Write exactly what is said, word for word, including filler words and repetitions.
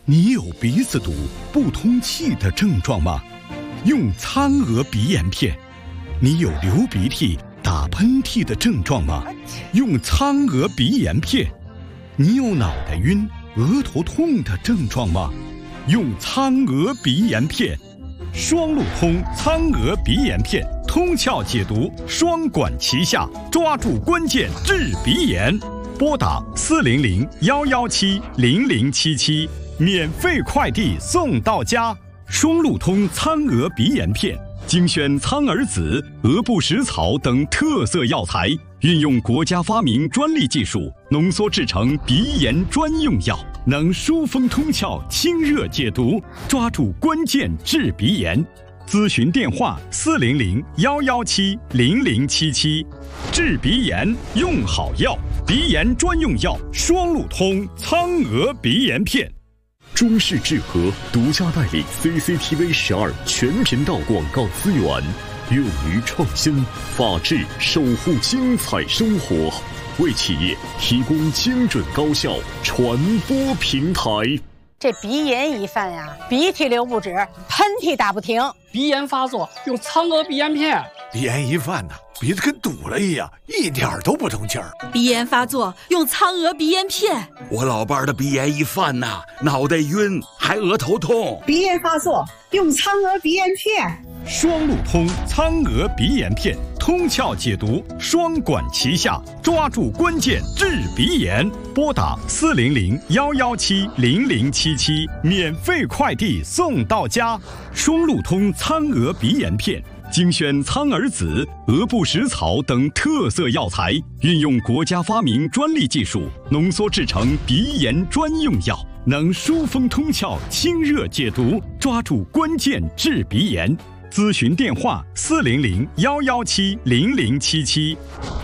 你有鼻子堵、不通气的症状吗？用苍鹅鼻炎片。你有流鼻涕、打喷嚏的症状吗？用苍鹅鼻炎片。你有脑袋晕、额头痛的症状吗？用苍鹅鼻炎片。双路通苍鹅鼻炎片，通窍解毒，双管齐下，抓住关键治鼻炎。拨打四零零幺幺七零零七七，免费快递送到家。双路通苍鹅鼻炎片，精选苍耳子、鹅不食草等特色药材，运用国家发明专利技术，浓缩制成鼻炎专用药，能疏风通窍、清热解毒，抓住关键治鼻炎。咨询电话：四零零幺幺七零零七七。治鼻炎用好药，鼻炎专用药双路通苍鹅鼻炎片。 中视智和独家代理 C C T V 十二全频道广告资源，勇于创新，法治守护精彩生活，为企业提供精准高效传播平台。 这鼻炎一犯呀，鼻涕流不止，喷嚏打不停。 鼻炎发作用苍鹅鼻炎片。 鼻炎一犯呢，鼻子跟堵了一样，一点都不通气儿。 鼻炎发作用苍鹅鼻炎片。 我老伴儿的鼻炎一犯呐，脑袋晕，还额头痛。 鼻炎发作用苍鹅鼻炎片。 双路通苍鹅鼻炎片，通窍解毒，双管齐下，抓住关键治鼻炎。拨打四零零幺幺七零零七七，免费快递送到家。双路通苍鹅鼻炎片，精选苍耳子、鹅不食草等特色药材，运用国家发明专利技术，浓缩制成鼻炎专用药，能疏风通窍、清热解毒，抓住关键治鼻炎。咨询电话：四零零幺幺七零零七七。